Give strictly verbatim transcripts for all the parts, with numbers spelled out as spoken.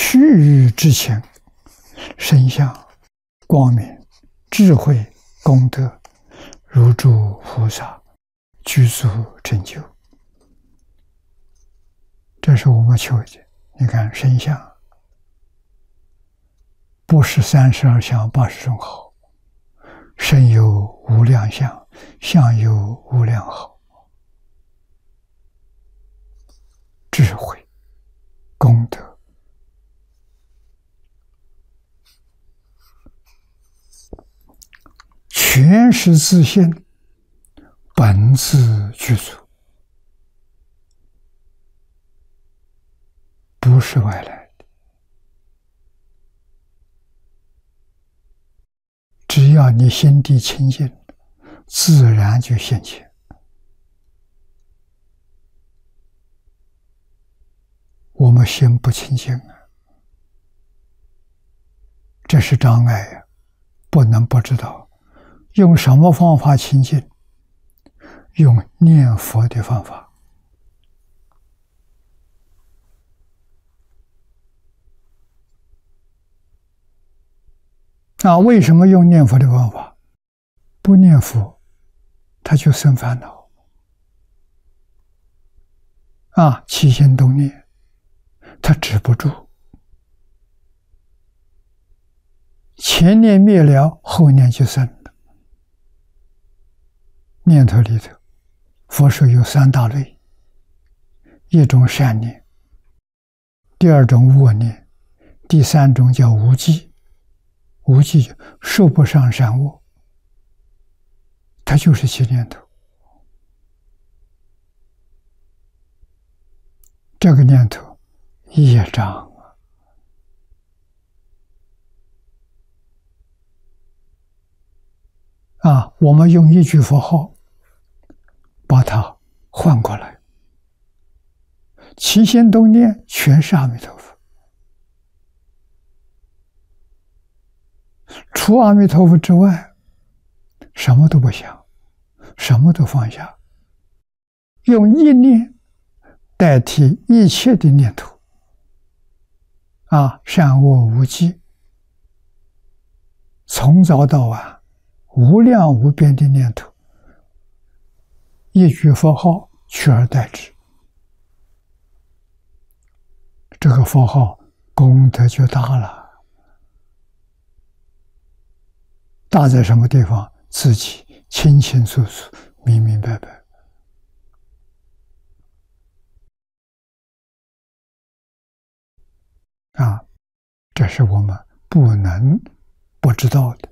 须臾之情，身相、光明、智慧、功德，如诸菩萨具足成就。这是我们求的。你看身相，不是三十二相八十种好，身有无量相，相有无量好，智慧、功德，全是自性，本自具足，不是外来的。只要你心地清净，自然就现前。我们心不清净啊，这是障碍呀，不能不知道。用什么方法清净？用念佛的方法。那为什么用念佛的方法？不念佛，他就生烦恼啊，起心动念，他止不住。前念灭了，后念就生了。念头里头，佛说有三大类：一种善念，第二种恶念，第三种叫无记。无记说不上善恶，它就是起念头。这个念头业障啊！我们用一句佛号把它换过来，起心动念全是阿弥陀佛。除阿弥陀佛之外，什么都不想，什么都放下，用一念代替一切的念头啊，善恶无记，从早到晚，无量无边的念头，一句佛号取而代之，这个佛号功德就大了。大在什么地方？自己清清楚楚、明明白白。啊，这是我们不能不知道的。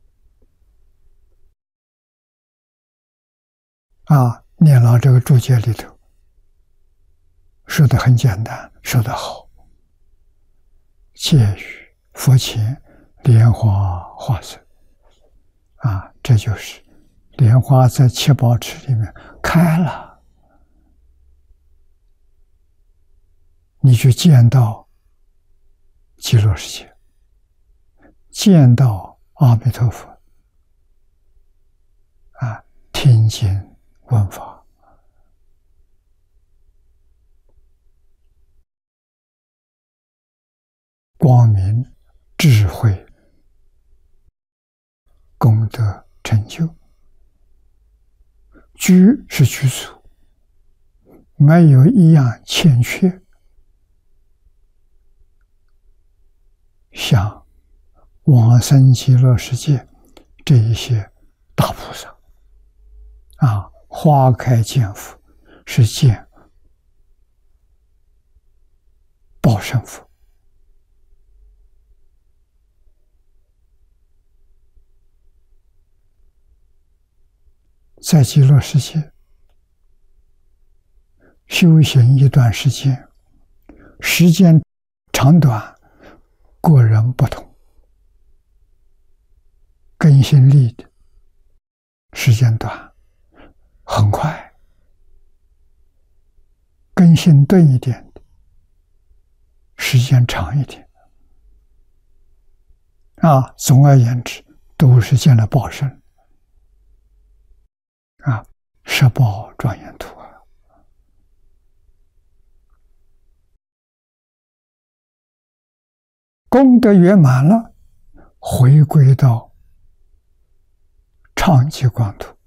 啊，念老这个注解里头说的很简单，说得好。戒语佛前莲花化身。啊，这就是莲花在七宝池里面开了，你就见到极乐世界，见到阿弥陀佛，啊，听经闻法，光明、智慧、功德成就，居是居足，没有一样欠缺。像往生极乐世界这一些大菩萨啊，花开见佛是见报身佛。在极乐世界修行一段时间，时间长短个人不同，更新力的时间短很快，更新钝一点的时间长一点。啊，总而言之，都是见了报身。啊，十报庄严图啊！ 功德圆满了，回归到常寂光土。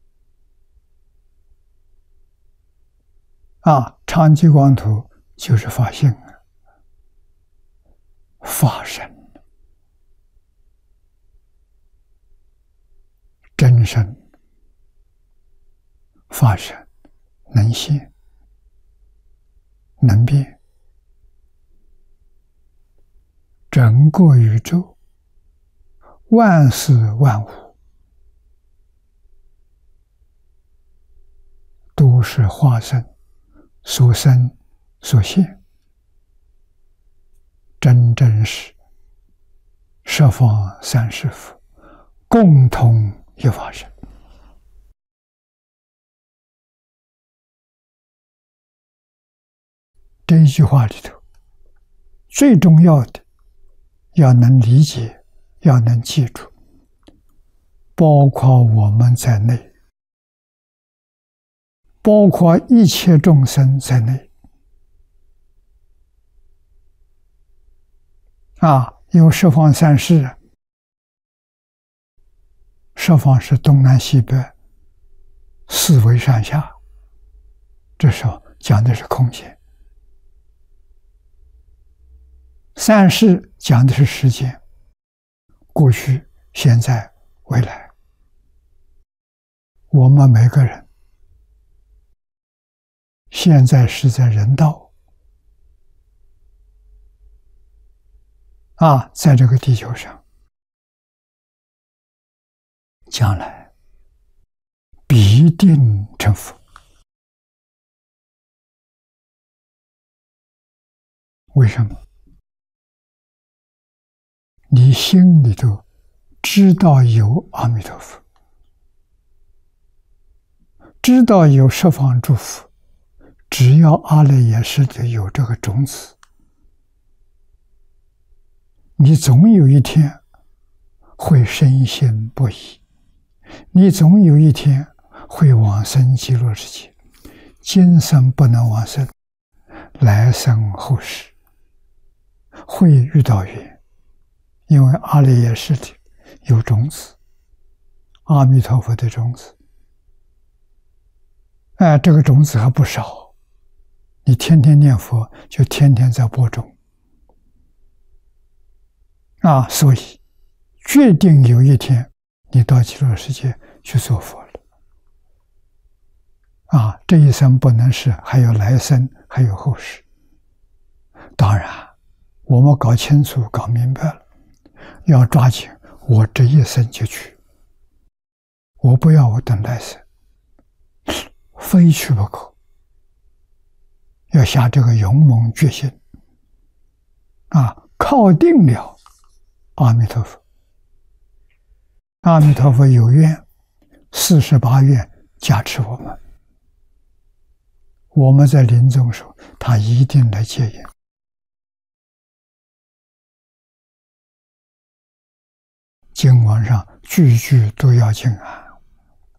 啊，常寂光土就是法性啊，法身、真身、法身，能现、能变，整个宇宙万事万物都是化身所生所现，真正是十方三世佛共同一法身。这一句话里头最重要的，要能理解，要能记住，包括我们在内，包括一切众生在内。啊，有十方三世，十方是东南西北四维上下，这时候讲的是空间。三世讲的是时间，过去、现在、未来。我们每个人现在是在人道啊，在这个地球上，将来必定成佛。为什么？你心里头知道有阿弥陀佛，知道有十方诸佛，只要阿赖耶识里有这个种子，你总有一天会深信不疑，你总有一天会往生极乐世界。今生不能往生，来生后世会遇到缘，因为阿赖耶识里有种子，阿弥陀佛的种子。哎，这个种子还不少，你天天念佛，就天天在播种。啊，所以决定有一天你到极乐世界去做佛了。啊，这一生不能是，还有来生，还有后世。当然，我们搞清楚、搞明白了，要抓紧，我这一生就去，我不要我等来生，非去不可。要下这个勇猛决心。啊，靠定了阿弥陀佛，阿弥陀佛有愿，四十八愿加持我们。我们在临终时候，他一定来接引。经文上句句都要敬啊。